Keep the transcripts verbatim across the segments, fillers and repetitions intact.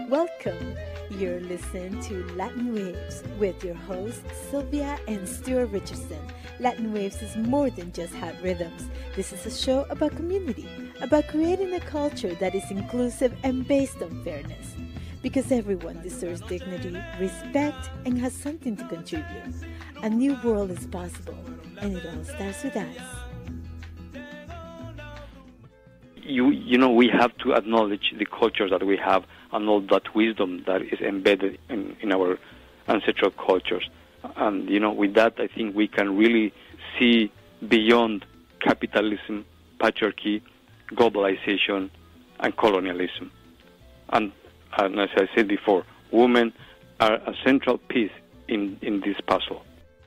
Welcome. You're listening to Latin Waves with your hosts Sylvia and Stuart Richardson. Latin Waves is more than just hot rhythms. This is a show about community, about creating a culture that is inclusive and based on fairness. Because everyone deserves dignity, respect, and has something to contribute. A new world is possible, and it all starts with us. You, you know, we have to acknowledge the cultures that we have and all that wisdom that is embedded in, in our ancestral cultures. And, you know, with that, I think we can really see beyond capitalism, patriarchy, globalization, and colonialism. And, and as I said before, women are a central piece in, in this puzzle.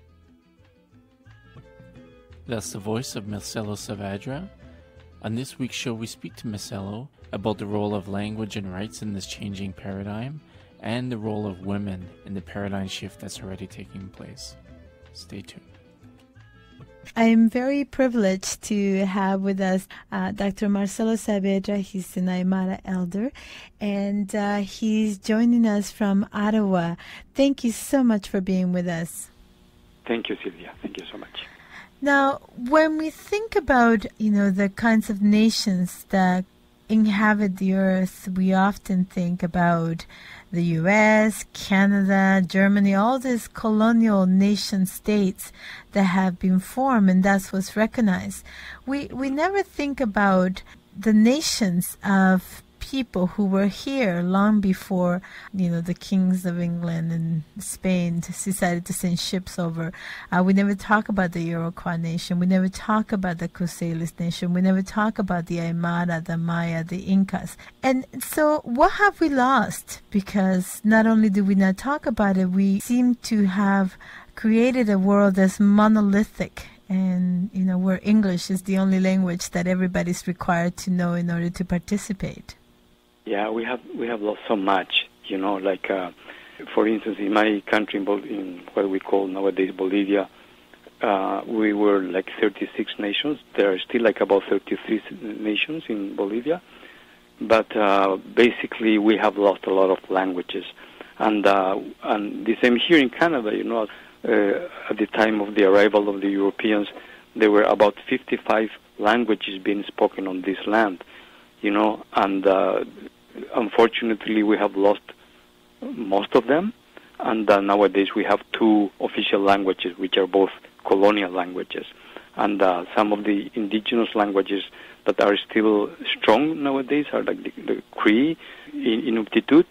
That's the voice of Marcelo Saavedra. On this week's show, we speak to Marcelo about the role of language and rights in this changing paradigm and the role of women in the paradigm shift that's already taking place. Stay tuned. I'm very privileged to have with us uh, Doctor Marcelo Saavedra. He's an Aymara elder, and uh, he's joining us from Ottawa. Thank you so much for being with us. Thank you, Sylvia. Thank you so much. Now, when we think about, you know, the kinds of nations that inhabit the earth, we often think about the U S, Canada, Germany, all these colonial nation states that have been formed, and that's what's recognized. We we never think about the nations of people who were here long before, you know, the kings of England and Spain decided to send ships over. Uh, we never talk about the Iroquois nation. We never talk about the Coselis nation. We never talk about the Aymara, the Maya, the Incas. And so what have we lost? Because not only do we not talk about it, we seem to have created a world that's monolithic. And, you know, where English is the only language that everybody's required to know in order to participate. Yeah, we have we have lost so much, you know, like, uh, for instance, in my country, in, Bol- in what we call nowadays Bolivia, uh, we were like thirty-six nations. There are still like about thirty-three nations in Bolivia, but uh, basically we have lost a lot of languages. And, uh, and the same here in Canada, you know, uh, at the time of the arrival of the Europeans, there were about fifty-five languages being spoken on this land. You know, and uh, unfortunately we have lost most of them, and uh, nowadays we have two official languages, which are both colonial languages. And uh, some of the indigenous languages that are still strong nowadays are like the, the Cree, Inuktitut,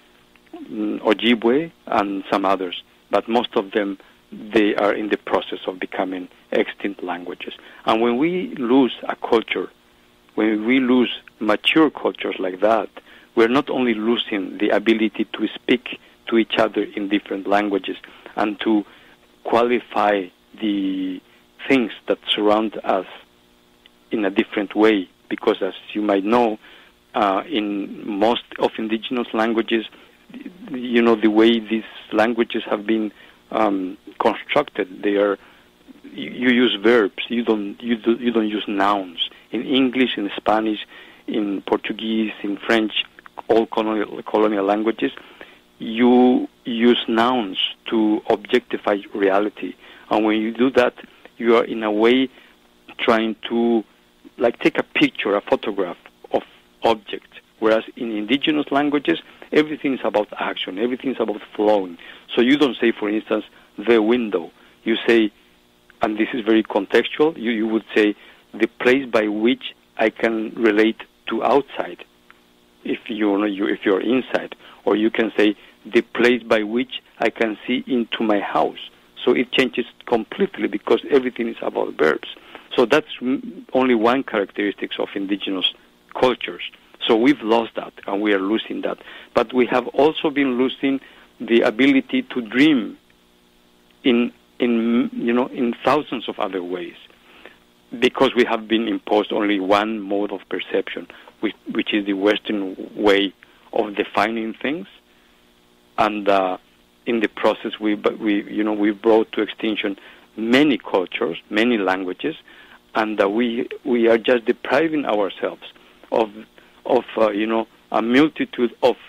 Ojibwe, and some others. But most of them, they are in the process of becoming extinct languages. And when we lose a culture, when we lose mature cultures like that, we're not only losing the ability to speak to each other in different languages and to qualify the things that surround us in a different way, because as you might know, uh, in most of indigenous languages, you know, the way these languages have been um, constructed, they are, you use verbs, you don't, you, do, you don't use nouns. In English, in Spanish, in Portuguese, in French, all colonial, colonial languages, you use nouns to objectify reality. And when you do that, you are in a way trying to, like, take a picture, a photograph of objects. Whereas in indigenous languages, everything is about action, everything is about flowing. So you don't say, for instance, the window. You say, and this is very contextual, you, you would say, the place by which I can relate to outside, if you're you if you're inside, or you can say the place by which I can see into my house. So it changes completely because everything is about verbs. So that's only one characteristic of indigenous cultures. So we've lost that, and we are losing that. But we have also been losing the ability to dream in in you know in thousands of other ways, because we have been imposed only one mode of perception, which, which is the Western way of defining things, and uh, in the process, we, we, you know, we brought to extinction many cultures, many languages, and uh, we we are just depriving ourselves of of uh, you know a multitude of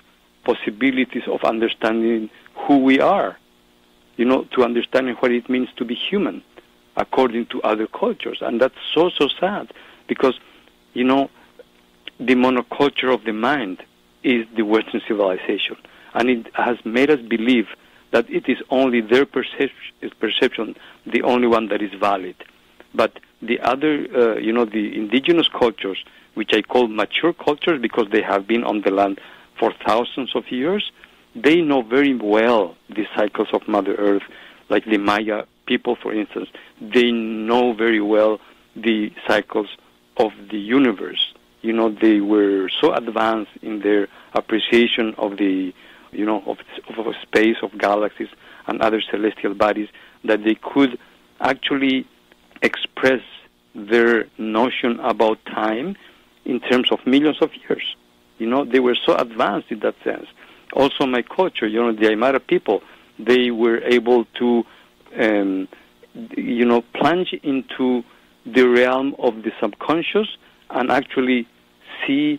possibilities of understanding who we are, you know, to understanding what it means to be human according to other cultures. And that's so, so sad because, you know, the monoculture of the mind is the Western civilization. And it has made us believe that it is only their percep- perception, the only one that is valid. But the other, uh, you know, the indigenous cultures, which I call mature cultures because they have been on the land for thousands of years, they know very well the cycles of Mother Earth, like the Maya people, for instance. They know very well the cycles of the universe. You know, they were so advanced in their appreciation of the, you know, of, of space, of galaxies, and other celestial bodies, that they could actually express their notion about time in terms of millions of years. You know, they were so advanced in that sense. Also, my culture, you know, the Aymara people, they were able to, um, you know, plunge into the realm of the subconscious and actually see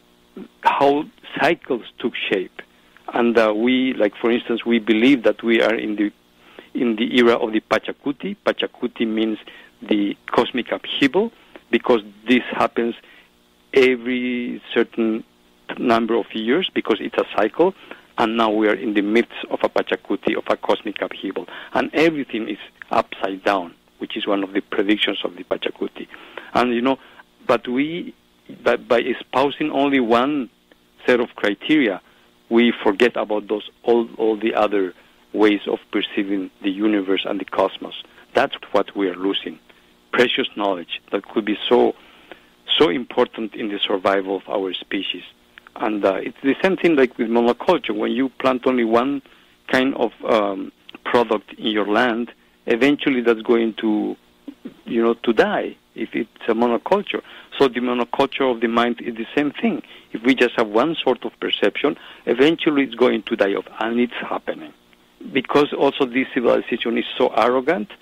how cycles took shape. And uh, we, like for instance, we believe that we are in the in the era of the Pachacuti. Pachacuti means the cosmic upheaval, because this happens every certain number of years because it's a cycle, and now we are in the midst of a Pachacuti, of a cosmic upheaval, and everything is upside down, which is one of the predictions of the Pachacuti. And you know, but we, by, by espousing only one set of criteria, we forget about those all all the other ways of perceiving the universe and the cosmos. That's what we are losing. Precious knowledge that could be so so important in the survival of our species. And uh, it's the same thing like with monoculture. When you plant only one kind of um, product in your land, eventually that's going to, you know, to die if it's a monoculture. So the monoculture of the mind is the same thing. If we just have one sort of perception, eventually it's going to die off, and it's happening. Because also this civilization is so arrogant,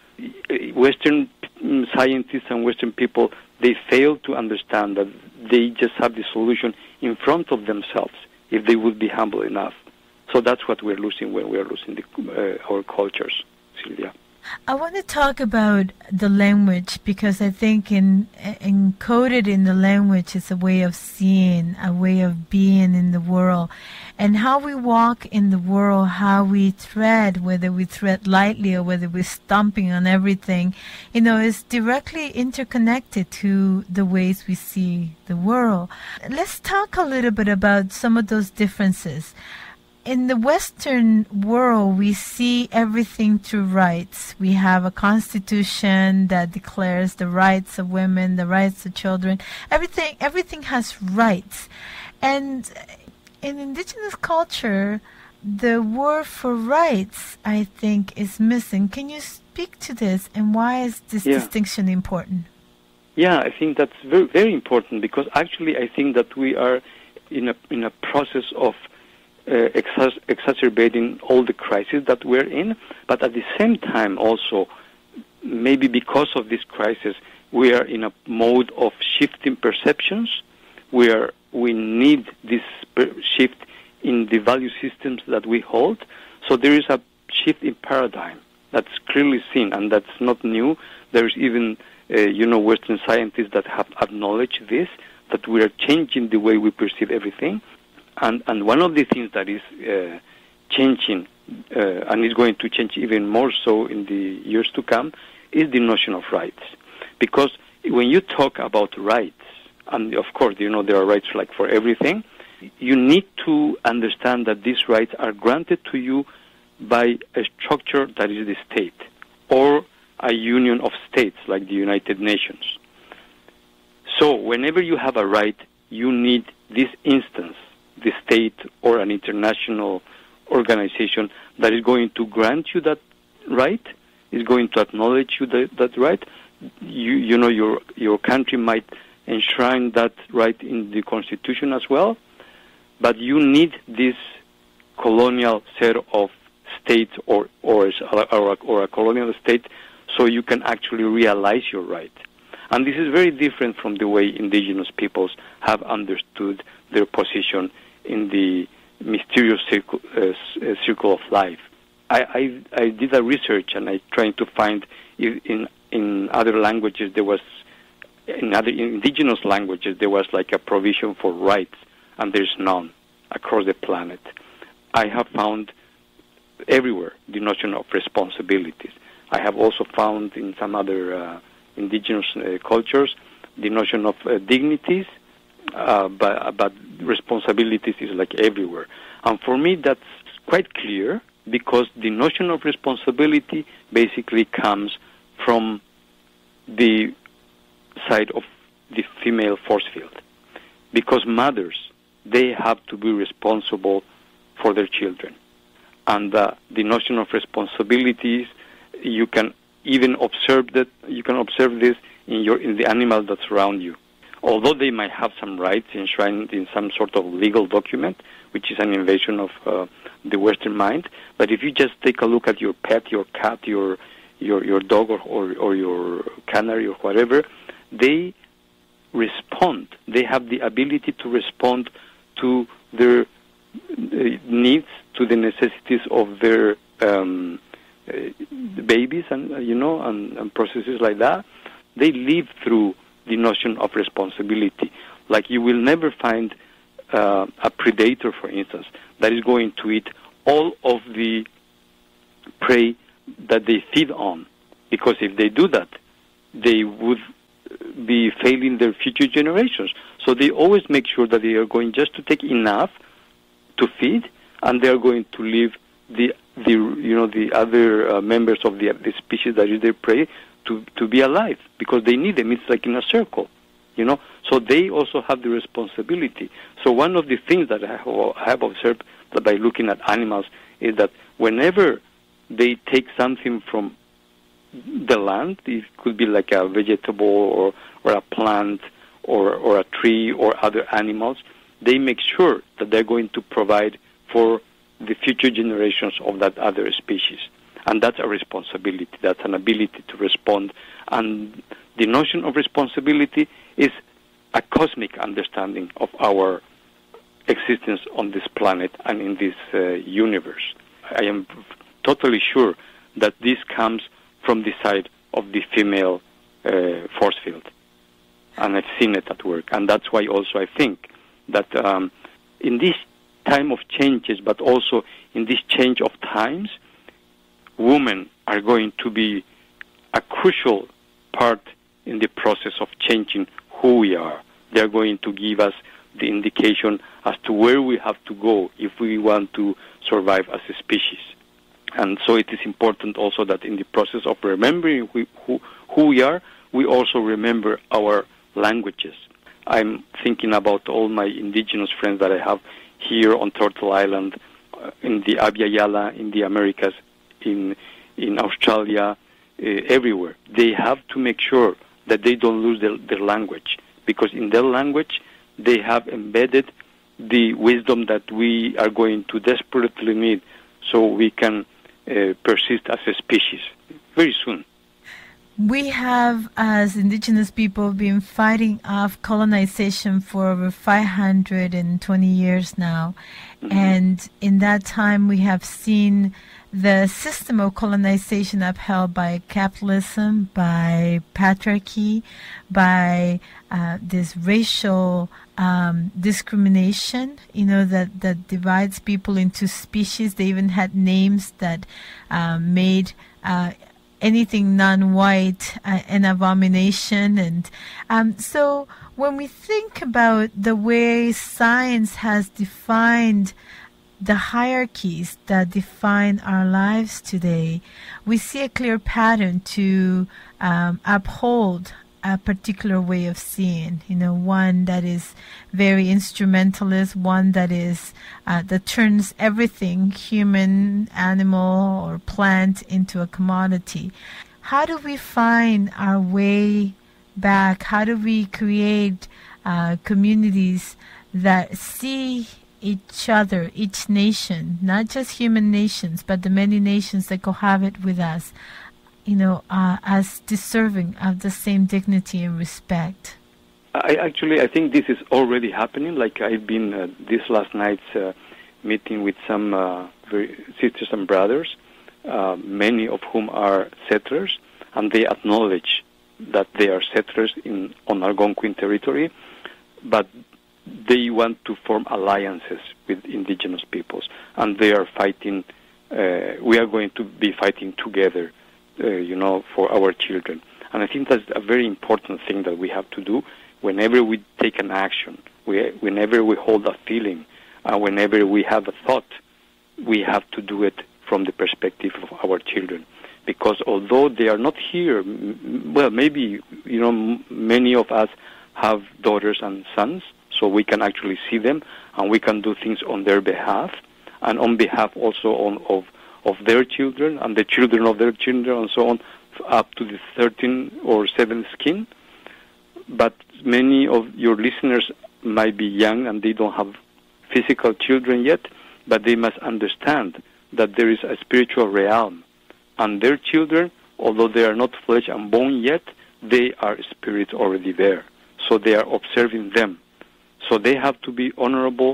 Western scientists and Western people, they fail to understand that they just have the solution in front of themselves if they would be humble enough. So that's what we're losing when we are losing the, uh, our cultures, Sylvia. I want to talk about the language, because I think in, encoded in the language is a way of seeing, a way of being in the world. And how we walk in the world, how we tread, whether we tread lightly or whether we're stomping on everything, you know, is directly interconnected to the ways we see the world. Let's talk a little bit about some of those differences. In the Western world, we see everything through rights. We have a constitution that declares the rights of women, the rights of children. Everything, everything has rights. And in indigenous culture, the word for rights, I think, is missing. Can you speak to this, and why is this yeah. distinction important? Yeah, I think that's very, very important, because actually I think that we are in a in a process of Uh, exac- exacerbating all the crises that we're in, but at the same time also, maybe because of this crisis, we are in a mode of shifting perceptions, where we need this per- shift in the value systems that we hold. So there is a shift in paradigm that's clearly seen, and that's not new. There's even, uh, you know, Western scientists that have acknowledged this, that we are changing the way we perceive everything. And and one of the things that is uh, changing, uh, and is going to change even more so in the years to come, is the notion of rights. Because when you talk about rights, and of course, you know, there are rights like for everything, you need to understand that these rights are granted to you by a structure that is the state, or a union of states like the United Nations. So whenever you have a right, you need this instance, the state or an international organization that is going to grant you that right, is going to acknowledge you that, that right. You, you know, your your country might enshrine that right in the Constitution as well, but you need this colonial set of states or or, or, a, or a colonial state so you can actually realize your right. And this is very different from the way indigenous peoples have understood their position in the mysterious circle, uh, circle of life. I, I, I did a research and I tried to find if in in other languages there was, in other indigenous languages there was like a provision for rights, and there's none across the planet. I have found everywhere the notion of responsibilities. I have also found in some other uh, indigenous uh, cultures the notion of uh, dignities, uh, but, but responsibilities is like everywhere. And for me that's quite clear, because the notion of responsibility basically comes from the side of the female force field. Because mothers, they have to be responsible for their children. And uh, the notion of responsibilities, you can even observe that, you can observe this in your in the animals that surround you. Although they might have some rights enshrined in some sort of legal document, which is an invasion of uh, the Western mind, but if you just take a look at your pet, your cat, your your your dog, or or, or your canary or whatever, they respond. They have the ability to respond to their needs, to the necessities of their um, uh, babies, and uh, you know, and, and processes like that. They live through the notion of responsibility. Like you will never find uh, a predator, for instance, that is going to eat all of the prey that they feed on, because if they do that, they would be failing their future generations. So they always make sure that they are going just to take enough to feed, and they are going to leave the the you know the other uh, members of the the species that is their prey to to be alive, because they need them. It's like in a circle, you know. So they also have the responsibility. So one of the things that I have observed by looking at animals is that whenever they take something from the land, it could be like a vegetable or, or a plant or, or a tree or other animals, they make sure that they're going to provide for the future generations of that other species. And that's a responsibility. That's an ability to respond. And the notion of responsibility is a cosmic understanding of our existence on this planet and in this uh, universe. I am totally sure that this comes from the side of the female uh, force field. And I've seen it at work. And that's why also I think that um, in this time of changes, but also in this change of times, women are going to be a crucial part in the process of changing who we are. They're going to give us the indication as to where we have to go if we want to survive as a species. And so it is important also that in the process of remembering who, who, who we are, we also remember our languages. I'm thinking about all my indigenous friends that I have here on Turtle Island, uh, in the Abya Yala, in the Americas, in in Australia, uh, everywhere. They have to make sure that they don't lose their, their language, because in their language they have embedded the wisdom that we are going to desperately need so we can uh, persist as a species very soon. We have, as indigenous people, been fighting off colonization for over five hundred twenty years now. Mm-hmm. And in that time, we have seen the system of colonization upheld by capitalism, by patriarchy, by uh, this racial um, discrimination, you know, that, that divides people into species. They even had names that uh, made uh, anything non-white uh, an abomination. And um, so when we think about the way science has defined the hierarchies that define our lives today, we see a clear pattern to um, uphold a particular way of seeing, you know, one that is very instrumentalist, one that is uh, that turns everything, human, animal, or plant, into a commodity. How do we find our way back? How do we create uh, communities that see each other, each nation, not just human nations, but the many nations that cohabit with us, you know, uh, as deserving of the same dignity and respect? I actually, I think this is already happening. Like I've been uh, this last night uh, meeting with some uh, very sisters and brothers, uh, many of whom are settlers, and they acknowledge that they are settlers in on Algonquin territory, but they want to form alliances with indigenous peoples, and they are fighting. Uh, we are going to be fighting together, uh, you know, for our children. And I think that's a very important thing that we have to do whenever we take an action, we, whenever we hold a feeling, uh, whenever we have a thought, we have to do it from the perspective of our children. Because although they are not here, m- well, maybe, you know, m- many of us have daughters and sons, so we can actually see them, and we can do things on their behalf, and on behalf also on, of, of their children, and the children of their children, and so on, up to the thirteenth or seventh skin. But many of your listeners might be young and they don't have physical children yet, but they must understand that there is a spiritual realm. And their children, although they are not flesh and bone yet, they are spirits already there. So they are observing them. So they have to be honorable,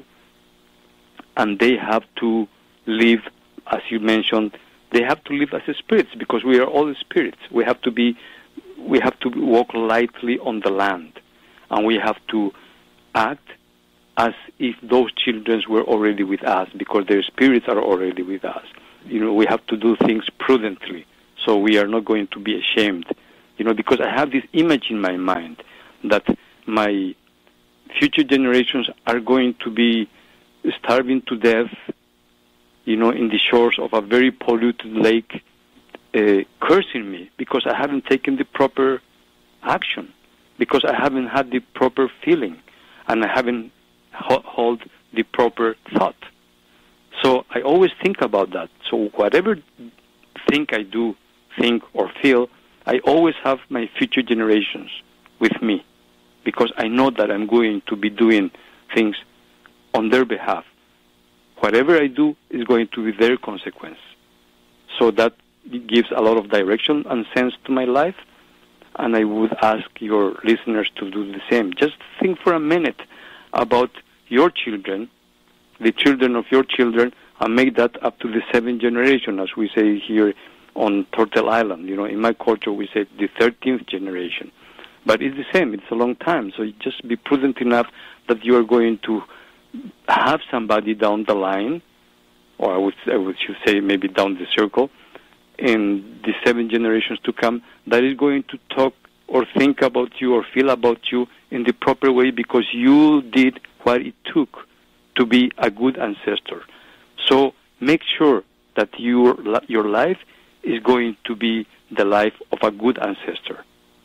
and they have to live, as you mentioned, they have to live as spirits, because we are all spirits. We have to be, we have to walk lightly on the land, and we have to act as if those children were already with us, because their spirits are already with us. You know, we have to do things prudently, so we are not going to be ashamed. You know, because I have this image in my mind that my future generations are going to be starving to death, you know, in the shores of a very polluted lake, uh, cursing me because I haven't taken the proper action, because I haven't had the proper feeling, and I haven't ho- held the proper thought. So I always think about that. So whatever thing I do, think or feel, I always have my future generations with me, because I know that I'm going to be doing things on their behalf. Whatever I do is going to be their consequence. So that gives a lot of direction and sense to my life, and I would ask your listeners to do the same. Just think for a minute about your children, the children of your children, and make that up to the seventh generation, as we say here on Turtle Island. You know, in my culture we say the thirteenth generation. But it's the same, it's a long time, so you just be prudent enough that you are going to have somebody down the line, or I would, I would should say maybe down the circle, in the seven generations to come, that is going to talk or think about you or feel about you in the proper way, because you did what it took to be a good ancestor. So make sure that your your life is going to be the life of a good ancestor.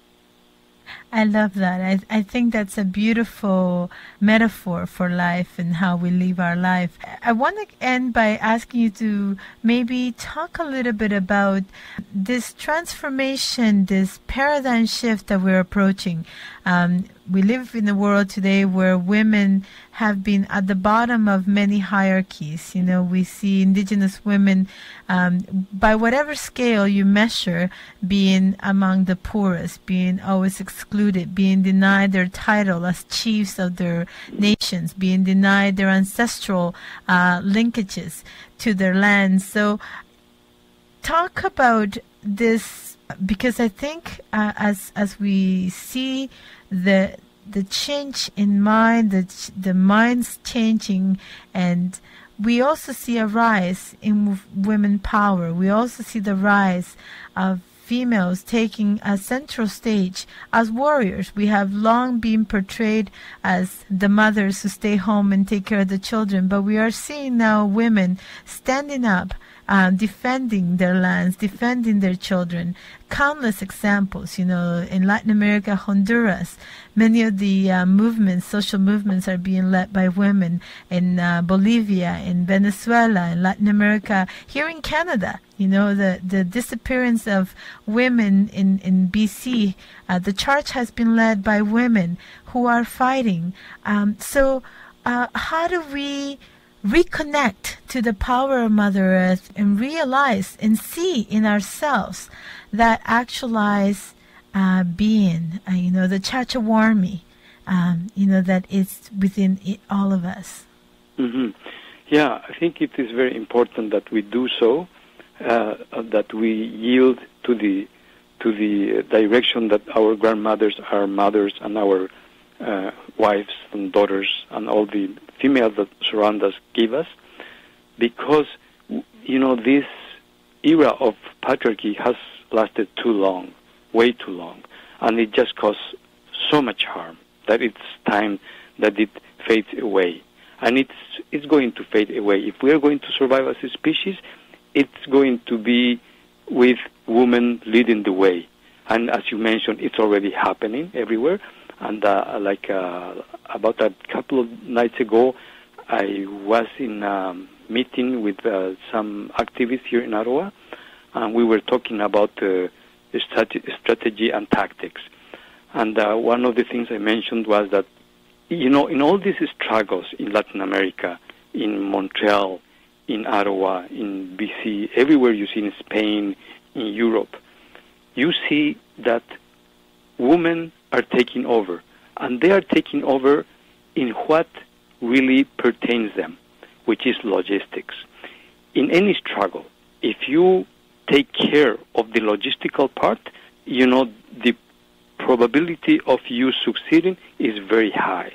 I love that. I, I think that's a beautiful metaphor for life and how we live our life. I want to end by asking you to maybe talk a little bit about this transformation, this paradigm shift that we're approaching. Um, we live in a world today where women have been at the bottom of many hierarchies. You know, we see indigenous women, um, by whatever scale you measure, being among the poorest, being always excluded, being denied their title as chiefs of their nations, being denied their ancestral uh, linkages to their lands. So talk about this, because I think uh, as as we see the the change in mind, the the minds changing, and we also see a rise in women power. We also see the rise of females taking a central stage as warriors. We have long been portrayed as the mothers who stay home and take care of the children, but we are seeing now women standing up, um, defending their lands, defending their children. Countless examples, you know, in Latin America, Honduras, many of the uh, movements, social movements, are being led by women. In uh, Bolivia, in Venezuela, in Latin America, here in Canada, you know, the, the disappearance of women in, in B C, uh, the charge has been led by women who are fighting. Um, so uh, how do we reconnect to the power of Mother Earth and realize and see in ourselves that actualized uh, being, uh, you know, the Chachawarmi, um, you know, that is within it, all of us? Mm-hmm. Yeah, I think it is very important that we do so, uh, that we yield to the to the direction that our grandmothers, our mothers, and our uh, wives and daughters and all the females that surround us give us, because, you know, this era of patriarchy has lasted too long, way too long, and it just caused so much harm that it's time that it fades away. And it's it's going to fade away. If we are going to survive as a species, it's going to be with women leading the way. And as you mentioned, it's already happening everywhere. And uh, like uh, about a couple of nights ago, I was in a meeting with uh, some activists here in Ottawa, and we were talking about uh, strategy and tactics. And uh, one of the things I mentioned was that, you know, in all these struggles in Latin America, in Montreal, in Ottawa, in B C, everywhere you see in Spain, in Europe, you see that women are taking over. And they are taking over in what really pertains them, which is logistics. In any struggle, if you take care of the logistical part, you know, the probability of you succeeding is very high.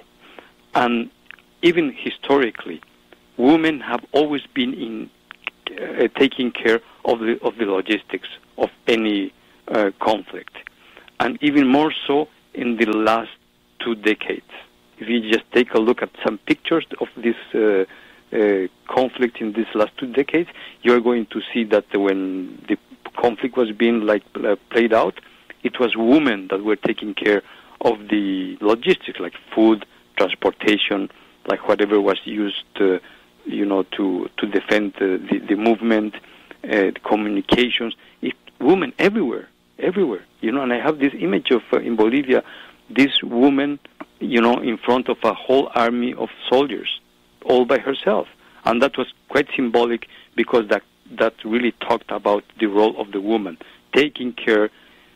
And even historically, women have always been in uh, taking care of the of the logistics of any uh, conflict, and even more so in the last two decades. If you just take a look at some pictures of this uh, uh, conflict in these last two decades, you are going to see that when the conflict was being like uh, played out, it was women that were taking care of the logistics, like food, transportation, like whatever was used, uh, you know, to to defend uh, the the movement, uh, the communications. It, women everywhere, everywhere, you know. And I have this image of uh, in Bolivia, this woman, you know, in front of a whole army of soldiers, all by herself, and that was quite symbolic because that that really talked about the role of the woman taking care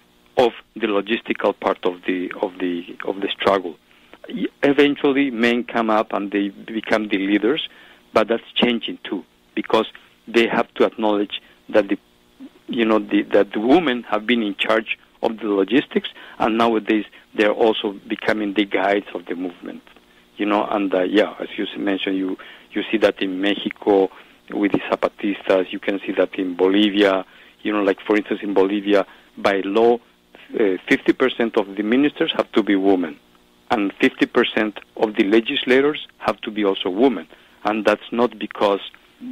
of the logistical part of the of the of the struggle. Eventually, men come up and they become the leaders, but that's changing too because they have to acknowledge that the, you know, the, that the women have been in charge of the logistics, and nowadays they're also becoming the guides of the movement. You know, and uh, yeah, as you mentioned, you you see that in Mexico with the Zapatistas. You can see that in Bolivia. You know, like for instance, in Bolivia, by law, uh, fifty percent of the ministers have to be women. And fifty percent of the legislators have to be also women. And that's not because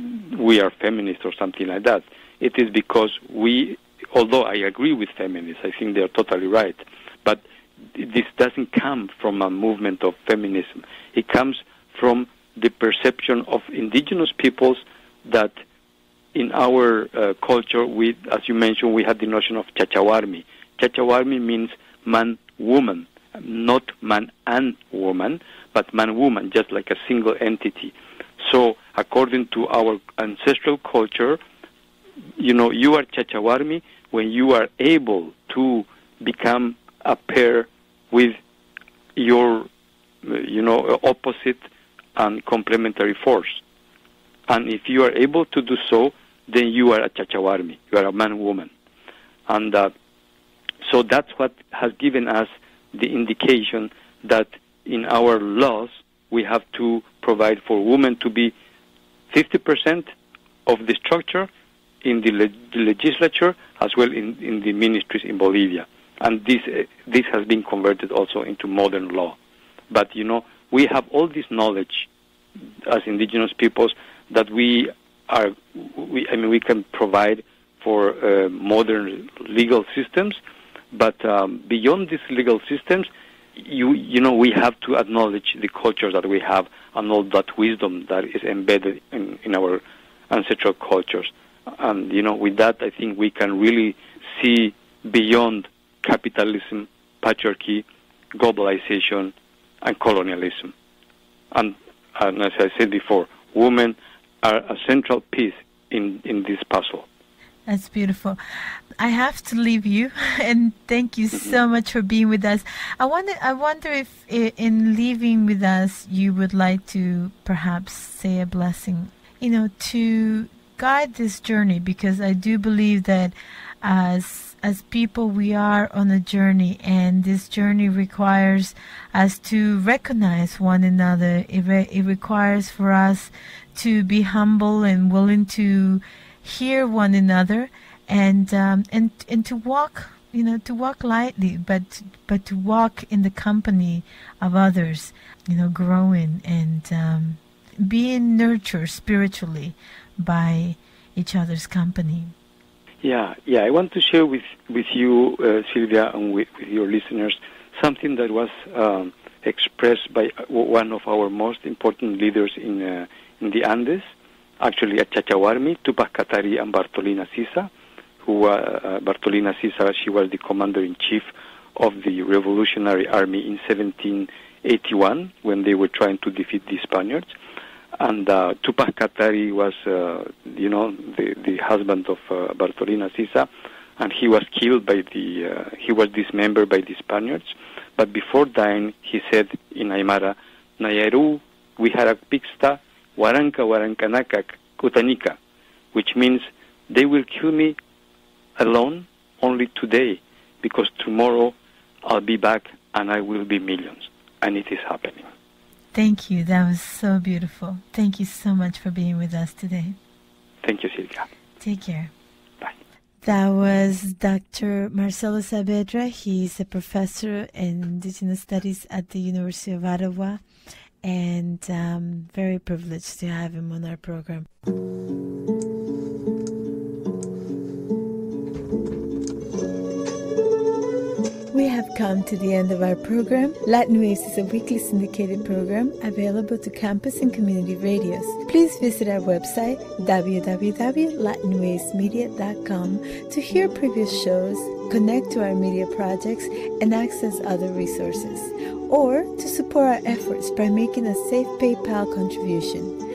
we are feminists or something like that. It is because we, although I agree with feminists, I think they are totally right, but this doesn't come from a movement of feminism. It comes from the perception of indigenous peoples that in our uh, culture, we, as you mentioned, we have the notion of chachawarmi. Chachawarmi means man-woman. Not man and woman, but man-woman, just like a single entity. So, according to our ancestral culture, you know, you are chachawarmi when you are able to become a pair with your, you know, opposite and complementary force. And if you are able to do so, then you are a chachawarmi. You are a man-woman. And uh, so that's what has given us the indication that in our laws we have to provide for women to be fifty percent of the structure in the, le- the legislature as well in, in the ministries in Bolivia. And this uh, this has been converted also into modern law. But, you know, we have all this knowledge as indigenous peoples that we are, we, I mean, we can provide for uh, modern legal systems. But um, beyond these legal systems, you you know, we have to acknowledge the culture that we have and all that wisdom that is embedded in, in our ancestral cultures. And, you know, with that, I think we can really see beyond capitalism, patriarchy, globalization, and colonialism. And, and as I said before, women are a central piece in, in this puzzle. That's beautiful. I have to leave you, and thank you so much for being with us. I wonder, I wonder if in leaving with us, you would like to perhaps say a blessing, you know, to guide this journey, because I do believe that as as people, we are on a journey, and this journey requires us to recognize one another. It, re- it requires for us to be humble and willing to hear one another, and um, and and to walk, you know, to walk lightly, but but to walk in the company of others, you know, growing and um, being nurtured spiritually by each other's company. Yeah, yeah. I want to share with with you, uh, Sylvia, and with, with your listeners, something that was um, expressed by one of our most important leaders in uh, in the Andes, actually at Chachahuarmi, Tupac Katari and Bartolina Sisa, who uh, uh, Bartolina Sisa, she was the commander-in-chief of the Revolutionary Army in seventeen eighty-one when they were trying to defeat the Spaniards. And uh, Tupac Katari was, uh, you know, the, the husband of uh, Bartolina Sisa, and he was killed by the, uh, he was dismembered by the Spaniards. But before dying, he said in Aymara, Nayaru Wiharak Pixta, Waranka Warankanakak Kutanika, which means they will kill me alone only today, because tomorrow I'll be back and I will be millions. And it is happening. Thank you. That was so beautiful. Thank you so much for being with us today. Thank you, Silvia. Take care. Bye. That was Doctor Marcelo Saavedra. He's a professor in Indigenous Studies at the University of Ottawa, and um, very privileged to have him on our program. We have come to the end of our program. Latin Waves is a weekly syndicated program available to campus and community radios. Please visit our website, w w w dot latin waves media dot com, to hear previous shows, connect to our media projects, and access other resources, or to support our efforts by making a safe PayPal contribution.